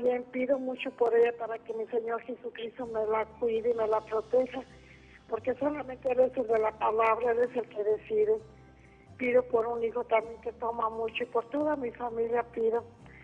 también pido mucho por ella para que mi Señor Jesucristo me la cuide y me la proteja, porque solamente eres el de la palabra, eres el que decide. Pido por un hijo también que toma mucho y por toda mi familia pido.